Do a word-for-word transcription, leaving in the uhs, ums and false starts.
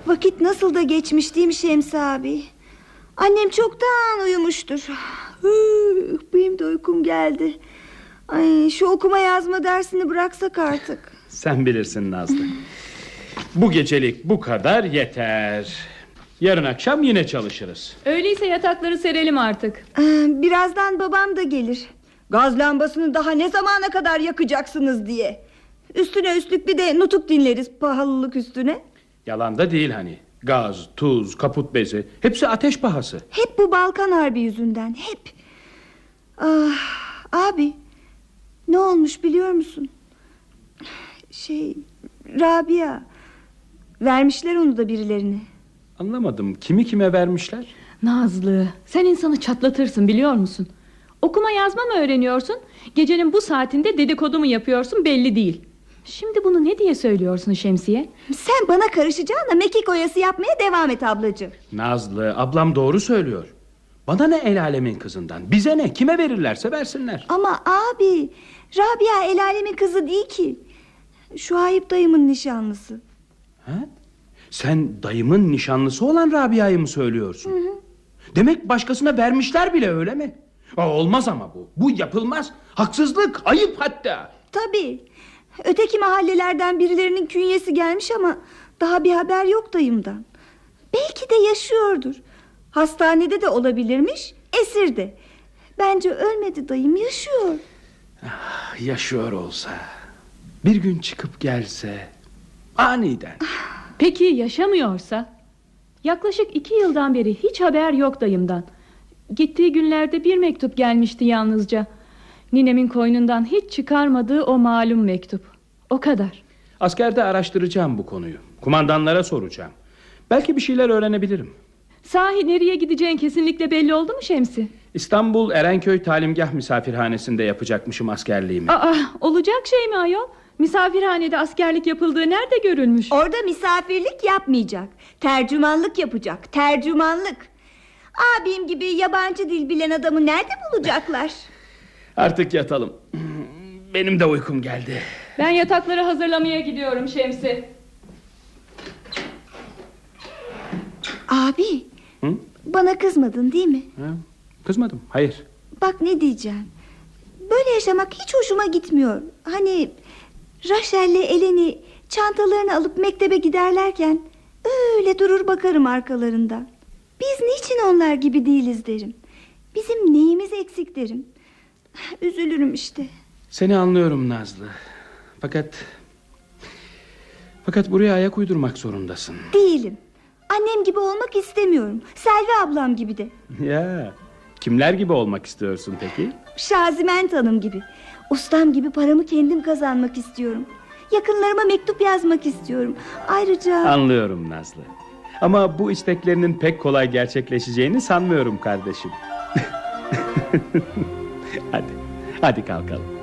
Vakit nasıl da geçmiş değil mi Şemsi abi? Annem çoktan uyumuştur. Hıh, benim de uykum geldi. Ay, şu okuma yazma dersini bıraksak artık. Sen bilirsin Nazlı. Bu gecelik bu kadar yeter. Yarın akşam yine çalışırız. Öyleyse yatakları serelim artık. Ee, birazdan babam da gelir. Gaz lambasını daha ne zamana kadar yakacaksınız diye. Üstüne üstlük bir de nutuk dinleriz pahalılık üstüne. Yalan da değil hani. Gaz, tuz, kaput bezi, hepsi ateş pahası. Hep bu Balkan Harbi yüzünden, hep. Ah, abi, ne olmuş biliyor musun? Şey, Rabia. Vermişler onu da birilerine. Anlamadım, kimi kime vermişler? Nazlı, sen insanı çatlatırsın biliyor musun? Okuma yazma mı öğreniyorsun? Gecenin bu saatinde dedikodu mu yapıyorsun belli değil. Şimdi bunu ne diye söylüyorsun Şemsiye? Sen bana karışacağına mekik oyası yapmaya devam et ablacığım. Nazlı, ablam doğru söylüyor. Bana ne el alemin kızından? Bize ne? Kime verirlerse versinler. Ama abi, Rabia el alemin kızı değil ki. Şuayb dayımın nişanlısı. Ha? Sen dayımın nişanlısı olan Rabia'yı mı söylüyorsun? Hı hı. Demek başkasına vermişler bile, öyle mi? Aa, olmaz ama bu. Bu yapılmaz. Haksızlık, ayıp hatta. Tabii. Öteki mahallelerden birilerinin künyesi gelmiş ama daha bir haber yok dayımdan. Belki de yaşıyordur. Hastanede de olabilirmiş, esirde. Bence ölmedi dayım, yaşıyor. Ah, yaşıyor olsa, bir gün çıkıp gelse, aniden. Peki yaşamıyorsa? Yaklaşık iki yıldan beri hiç haber yok dayımdan. Gittiği günlerde bir mektup gelmişti yalnızca. Ninemin koynundan hiç çıkarmadığı o malum mektup. O kadar. Askerde araştıracağım bu konuyu. Kumandanlara soracağım. Belki bir şeyler öğrenebilirim. Sahi nereye gideceğin kesinlikle belli oldu mu Şemsi? İstanbul Erenköy Talimgah misafirhanesinde yapacakmışım askerliğimi. Aa, olacak şey mi ayol? Misafirhanede askerlik yapıldığı nerede görülmüş? Orada misafirlik yapmayacak, tercümanlık yapacak. Tercümanlık. Abim gibi yabancı dil bilen adamı nerede bulacaklar? Artık yatalım. Benim de uykum geldi. Ben yatakları hazırlamaya gidiyorum Şemsi. Abi, Hı? bana kızmadın değil mi? Ha, kızmadım, hayır. Bak ne diyeceğim. Böyle yaşamak hiç hoşuma gitmiyor. Hani Rachel'le Eleni çantalarını alıp mektebe giderlerken öyle durur bakarım arkalarından. Biz niçin onlar gibi değiliz derim. Bizim neyimiz eksik derim. Üzülürüm işte. Seni anlıyorum Nazlı. Fakat Fakat buraya ayak uydurmak zorundasın. Değilim. Annem gibi olmak istemiyorum. Selvi ablam gibi de. Ya, kimler gibi olmak istiyorsun peki? Şaziment Hanım gibi. Ustam gibi paramı kendim kazanmak istiyorum. Yakınlarıma mektup yazmak istiyorum. Ayrıca... Anlıyorum Nazlı. Ama bu isteklerinin pek kolay gerçekleşeceğini sanmıyorum kardeşim. Hadi, hadi kalkalım.